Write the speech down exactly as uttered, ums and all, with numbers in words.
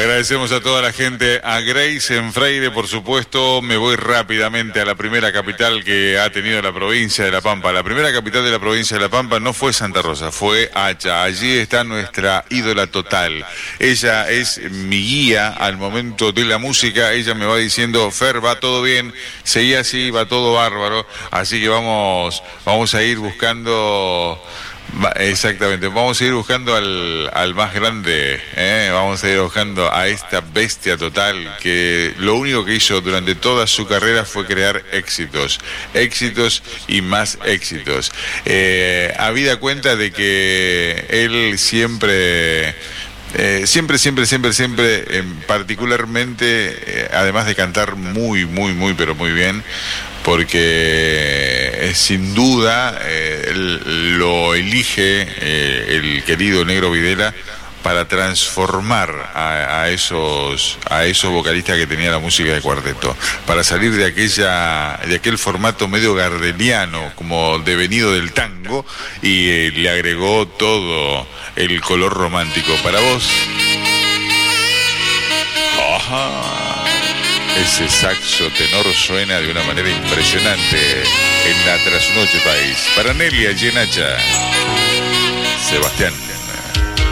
Agradecemos a toda la gente, a Grace en Freire, por supuesto. Me voy rápidamente a la primera capital que ha tenido la provincia de La Pampa. La primera capital de la provincia de La Pampa no fue Santa Rosa, fue Hacha. Allí está nuestra ídola total. Ella es mi guía al momento de la música. Ella me va diciendo, Fer, va todo bien, seguí así, va todo bárbaro. Así que vamos, vamos a ir buscando... Exactamente, vamos a ir buscando al, al más grande, ¿eh? Vamos a ir buscando a esta bestia total que lo único que hizo durante toda su carrera fue crear éxitos, éxitos y más éxitos. Eh, habida cuenta de que él siempre... Eh, siempre, siempre, siempre, siempre, eh, particularmente, eh, además de cantar muy, muy, muy, pero muy bien, porque eh, sin duda eh, él, lo elige eh, el querido Negro Videla para transformar a, a esos a esos vocalistas que tenía la música de cuarteto, para salir de aquella de aquel formato medio gardeliano como devenido del tango, y eh, le agregó todo el color romántico. Para vos, ajá, ese saxo tenor suena de una manera impresionante en la trasnoche país. Para Nelia Yenacha, Sebastián.